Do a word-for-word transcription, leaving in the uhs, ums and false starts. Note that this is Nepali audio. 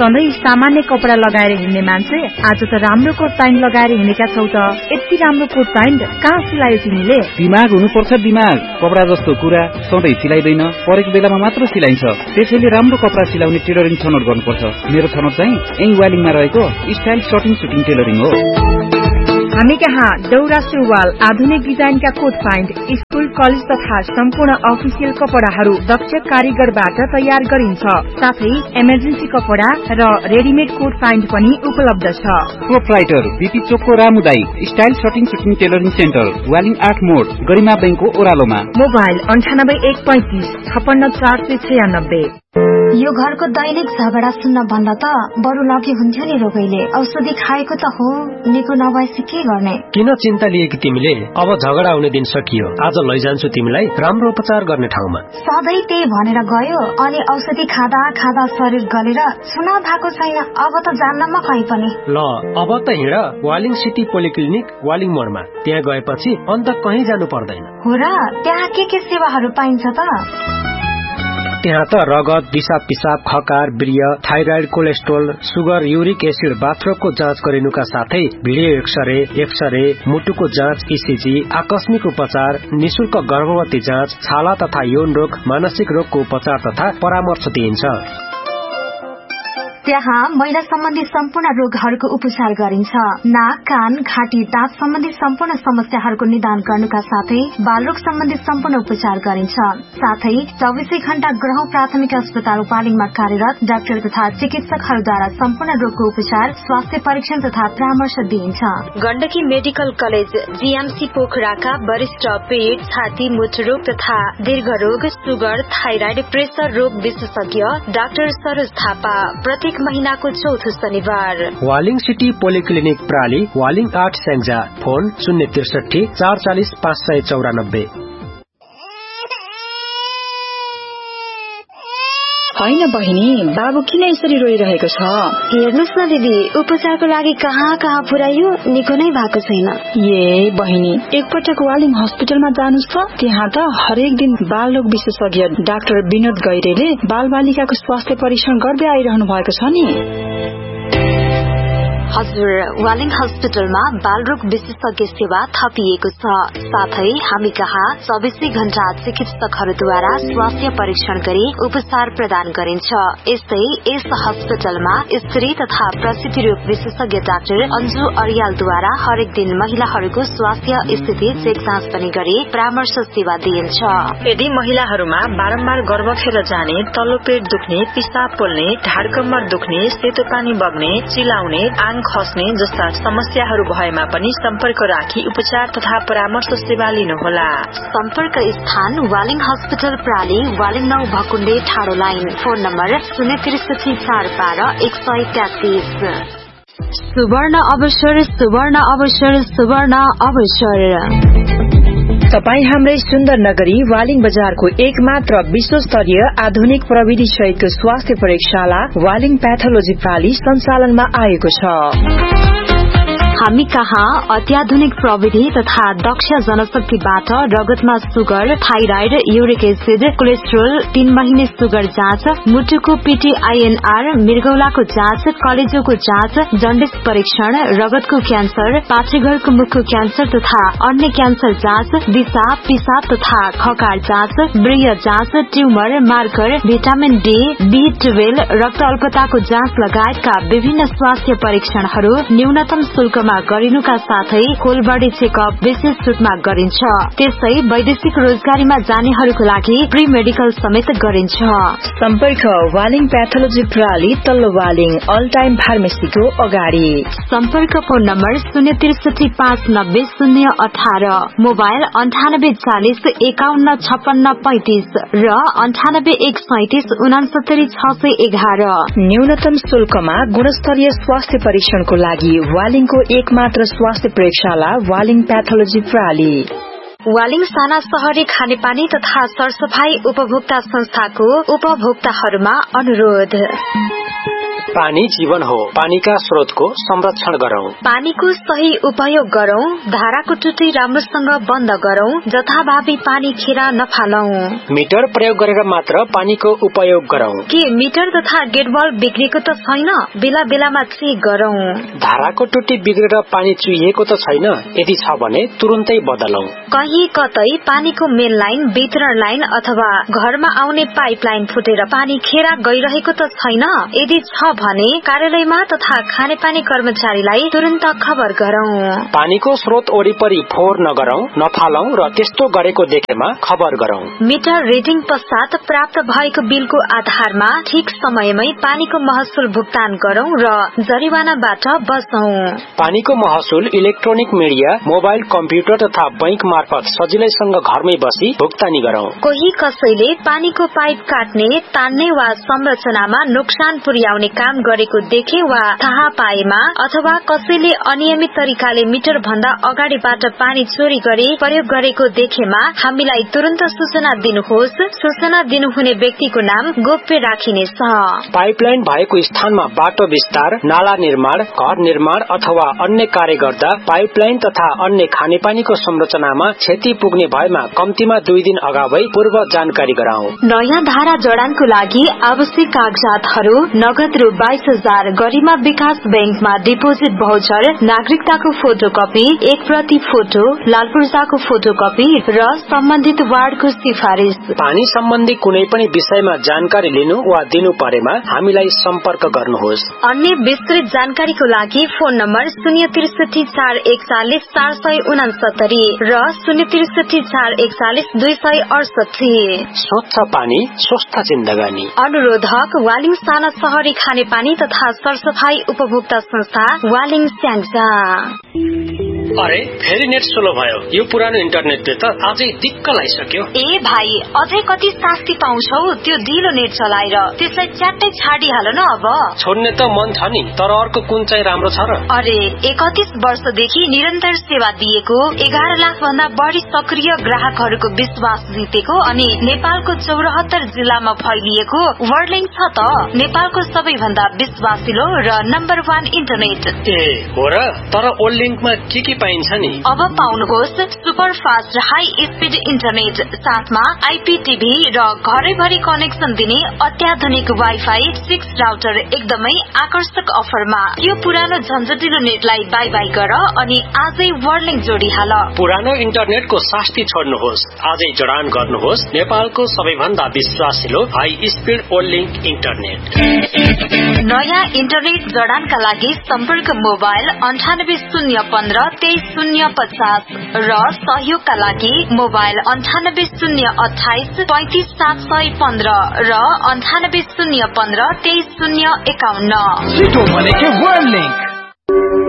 सधैँ सामान्य कपडा लगाएर हिँड्ने मान्छे आज त राम्रो कोट प्यान्ट लगाएर हिँडेका छौ त। यति राम्रो कोट प्यान्ट कहाँ सिलायो तिमीले? दिमाग हुनुपर्छ दिमाग। कपडा जस्तो कुरा सधैँ सिलाइदैन, परेको बेलामा मात्र सिलाइन्छ। त्यसैले राम्रो कपडा सिलाउने टेलरिङ छनौट गर्नुपर्छ। मेरो छनौट चाहिँ यही वालिङमा रहेको स्टाइल सर्टिङ सुटिङ टेलरिङ हो। हामी कहाँ दौरा सुरुवाल, आधुनिक डिजाइनका कोट प्यान्ट, स्कुल कलेज तथा सम्पूर्ण अफिसियल कपडाहरू दक्ष कारीगरबाट तयार गरिन्छ। साथै इमर्जेन्सी कपडा र रेडिमेड कोट प्यान्ट पनि उपलब्ध छ। प्रोप्राइटर बीपी चोकको रामुदाई style shirting shooting tailoring centre, Waling आठ मोड, गरिमा बैंकको ओह्रालोमा। मोबाइल अन्ठानब्बे एक पैंतिस छपन्न चार सय छयानब्बे। यो घरको दैनिक झगडा सुन्न भन्दा त बरु लकी हुन्थ्यो नि रोगैले। औषधि खाएको त हो, निको नभएपछि के गर्ने? किन चिन्ता लिएकी तिमीले? अब झगडा हुने दिन सकियो। आज लैजान्छु तिमीलाई राम्रो उपचार गर्ने ठाउँमा। सधैँ त्यही भनेर गयो अनि औषधि खाँदा खाँदा शरीर गलेर सुना भएको छैन। अब त जान्न म कहीँ पनि। ल अब त हिँड वालिङ सिटी पोलिक्लिनिक वालिङ मोडमा। त्यहाँ गएपछि अन्त कहीँ जानु पर्दैन। हो र? त्यहाँ के के सेवाहरू पाइन्छ त? त्यहाँ त रगत, दिशा पिसाब, खकार, वीर्य, thyroid, cholesterol, sugar, uric acid, बाथरोगको जाँच गरिनुका साथै भिडियो एक्सरे, एक्सरे, मुटुको जाँच, इसिजी, आकस्मिक उपचार, निशुल्क गर्भवती जाँच, छाला तथा यौन रोग, मानसिक रोगको उपचार तथा परामर्श दिइन्छ। त्यहाँ महिला सम्बन्धी सम्पूर्ण रोगहरूको उपचार गरिन्छ। नाक, कान, घाँटी, दाँत सम्बन्धी सम्पूर्ण समस्याहरूको निदान गर्नुका साथै बालरोग सम्बन्धी सम्पूर्ण उपचार गरिन्छ। साथै चौबिसै घण्टा ग्रह प्राथमिक अस्पताल वालिङमा कार्यरत डाक्टर तथा चिकित्सकहरूद्वारा सम्पूर्ण रोगको उपचार, स्वास्थ्य परीक्षण तथा परामर्श दिइन्छ। गण्डकी मेडिकल कलेज जीएमसी पोखराका वरिष्ठ पेट, छाती, मुटुरोग तथा दीर्घरोग, सुगर, थाइराइड, प्रेसर रोग विशेषज्ञ डाक्टर सरोज थापा प्रत्येक महीनाको चौथो शनिबार। वालिङ सिटी पोलिक्लिनिक प्राली, वालिङ आठ स्याङ्जा। फोन शून्य त्रिसठी चार चालिस पाँच सय चौरानब्बे। होइन बहिनी, बाबु किन यसरी रोइरहेको छ? हेर्नुहोस् न दिदी, उपचारको लागि कहाँ कहाँ पुर्यायो, निको नै भएको छैन। ए बहिनी, एकपटक वालिङ हस्पिटलमा जानुस् त। त्यहाँ त हरेक दिन बाल रोग विशेषज्ञ डाक्टर विनोद गैरेले बाल बालिकाको स्वास्थ्य परीक्षण गर्दै आइरहनु भएको छ नि। हजुर, वालिङ हस्पिटलमा बालरोग विशेषज्ञ सेवा थपिएको छ। साथै हामी कहाँ चौबिसै घण्टा चिकित्सकहरूद्वारा स्वास्थ्य परीक्षण गरी उपचार प्रदान गरिन्छ। यस्तै यस हस्पिटलमा स्त्री तथा प्रसूति रोग विशेषज्ञ डाक्टर अन्जु अर्यालद्वारा हरेक दिन महिलाहरूको स्वास्थ्य स्थिति चेक जाँच पनि गरी परामर्श सेवा दिइन्छ। यदि महिलाहरूमा बारम्बार गर्भ फेर जाने, तल्लो पेट दुख्ने, पिसाब पोल्ने, ढाड कम्मर दुख्ने, सेतो पानी बग्ने, चिलाउने, आङ खस्ने जस्ता समस्याहरू भएमा पनि सम्पर्क राखी उपचार तथा परामर्श सेवा लिनुहोला। सम्पर्क स्थान वालिङ हस्पिटल प्राली, वालिङ नौ भकुण्डे ठाडो लाइन। फोन नम्बर शून्य त्रिसठी चार बाह्र एक सय तेत्तीस। सुवर्ण अवसर, सुवर्ण अवसर, सुवर्ण अवसर। तपाईँ हाम्रै सुन्दर नगरी वालिङ बजारको एक मात्र विश्वस्तरीय आधुनिक प्रविधि सहितको स्वास्थ्य प्रयोगशाला वालिङ प्याथोलोजी प्राली सञ्चालनमा आएको छ। हामी कहाँ अत्याधुनिक प्रविधि तथा दक्ष जनशक्तिबाट रगतमा sugar, thyroid, uric acid, cholesterol, तीन महिने सुगर जाँच, मुटुको पीटीआईएनआर, मृगौलाको जाँच, कलेजोको जाँच, जन्डिस परीक्षण, रगतको क्यान्सर, पाठेघरको मुखको क्यान्सर तथा अन्य क्यान्सर जाँच, दिशा पिसाब तथा खकार जाँच, वीर्य जाँच, tumour, marker, vitamin D, be twelve, रक्त अल्पताको जाँच लगायतका विभिन्न स्वास्थ्य परीक्षणहरू न्यूनतम शुल्कमा गरिनुका साथै खोलबडी चेकअप विशेष रूपमा गरिन्छ। त्यसै वैदेशिक रोजगारीमा जानेहरूको लागि प्री मेडिकल समेत गरिन्छ। सम्पर्क वालिङ प्याथोलोजी प्राली, तल्लो वालिङ, अल टाइम फार्मेसीको अगाडि। सम्पर्क फोन नम्बर शून्य त्रिसठी पाँच नब्बे शून्य अठार, मोबाइल अन्ठानब्बे चालिस एकाउन्न छप्पन्न पैंतिस र अन्ठानब्बे एक सैतिस उनासत्तरी छ सय एघार। न्यूनतम शुल्कमा गुणस्तरीय स्वास्थ्य परीक्षणको लागि वालिङको एक मात्र स्वास्थ्य प्रयोगशाला वालिङ प्याथोलोजी प्राली। वालिङ साना शहरी खानेपानी तथा सरसफाई उपभोक्ता संस्थाको उपभोक्ताहरूमा अनुरोध। पानी जीवन हो, पानीका स्रोतको संरक्षण गरौं। पानीको सही उपयोग गरौं, धाराको टुटी राम्रोसँग बन्द गरौं, जथाभावी पानी खेर नफालौं। मिटर प्रयोग गरेर मात्र पानीको उपयोग गरौं। के मिटर तथा गेटबल बिग्रेको त छैन? बेला बेलामा चेक गरौं। धाराको टुटी बिग्रेर पानी चुहिएको त छैन? यदि छ भने तुरुन्तै बदलौं। कहीँ कतै पानीको मेन लाइन, वितरण लाइन अथवा घरमा आउने पाइप लाइन फुटेर पानी खेर गइरहेको त छैन? यदि छ भने कार्यालयमा तथा खानेपानी कर्मचारीलाई तुरन्त खबर गरौं। पानीको स्रोत वरिपरि फोहोर नगरौं, नफालौं र त्यस्तो गरेको देखेमा खबर गरौं। मिटर रिडिङ पश्चात प्राप्त भएको बिलको आधारमा ठिक समयमै पानीको महसुल भुक्तान गरौं र जरिवानाबाट बचौं। पानीको महसुल इलेक्ट्रोनिक मिडिया, मोबाइल, कम्प्युटर तथा बैंक मार्फत सजिलैसँग घरमै बसी भुक्तानी गरौं। कोही कसैले पानीको पाइप काट्ने, तान्ने वा संरचनामा नोक्सान पुर्याउने काम गरेको देखे वा थाहा पाएमा अथवा कसैले अनियमित तरिकाले मिटर भन्दा अगाडिबाट पानी चोरी गरी प्रयोग गरेको देखेमा हामीलाई तुरन्त सूचना दिनुहोस्। सूचना दिनुहुने व्यक्तिको नाम गोप्य राखिनेछ। पाइपलाइन भएको स्थानमा बाटो विस्तार, नाला निर्माण, घर निर्माण अथवा अन्य कार्य गर्दा पाइपलाइन तथा अन्य खानेपानीको संरचनामा क्षति पुग्ने भएमा कम्तीमा दुई दिन अगावै पूर्व जानकारी गराऊ। नयाँ धारा जडानको लागि आवश्यक कागजातहरू नगद रु बाइस हजार, गरिमा विकास बैंकमा डिपोजिट भाउचर, नागरिकताको फोटोकपी, एक प्रति फोटो, लाल पूर्जाको फोटोकपी र सम्बन्धित वार्डको सिफारिश। पानी सम्बन्धी कुनै पनि विषयमा जानकारी लिनु वा दिनु परेमा हामीलाई सम्पर्क गर्नुहोस्। अन्य विस्तृत जानकारीको लागि फोन नम्बर शून्य त्रिसठी चार एकचालिस चार सय उनासत्तरी र शून्य त्रिसठी चार एकचालिस दुई सय अडसठी। स्वच्छ पानी स्वस्थ जिन्दगानी। अनुरोधक वालिङ साना शहरी खानेपानी तथा सरसफाई उपभोक्ता संस्था वालिङ स्याङ्जा। अरे फेरि नेट स्लो भयो। यो पुरानो इन्टरनेटले त अझै दिक्क लागिसक्यो। ए भाइ, अझै कति शास्ति पाउँछौ त्यो ढिलो नेट चलाएर? त्यसलाई च्याट्टै छाडिहाल न अब। छोड्ने त मन छ नि, तर अर्को कुन चाहिँ राम्रो छ र? अरे एकतीस वर्षदेखि निरन्तर सेवा दिएको, एघार लाख भन्दा बढ़ी सक्रिय ग्राहकहरूको विश्वास जितेको अनि नेपालको चौरात्तर जिल्लामा फैलिएको वर्ल्डलिंक छ त नेपालको सबैभन्दा विश्वासिलो र नम्बर वान इन्टरनेट। ए हो र? तर वर्ल्डलिंकमा के के पाइन्छ नि? अब पाउनुहोस् super fast high speed internet, साथमा आइपीटीभी र घरैभरि कनेक्सन दिने अत्याधुनिक वाइफाई, सिक्स राउटर एकदमै आकर्षक अफरमा। यो पुरानो झन्झटिलो नेटलाई बाई बाई गर अनि आजै वर्ल्डलिंक जोडिहाल। पुरानो इन्टरनेटको शास्ति छोड्नुहोस्, आजै जडान गर्नुहोस् नेपालको सबैभन्दा विश्वासिलो हाई स्पीड वर्ल्डलिंक इन्टरनेट। नयाँ इन्टरनेट जडानका लागि सम्पर्क मोबाइल अन्ठानब्बे शून्य पन्ध्र तेइस शून्य पचास र सहयोगका लागि मोबाइल अन्ठानब्बे शून्य अठाइस पैंतिस सात सय पन्ध्र र अन्ठानब्बे शून्य पन्ध्र तेइस शून्य एकाउन्न।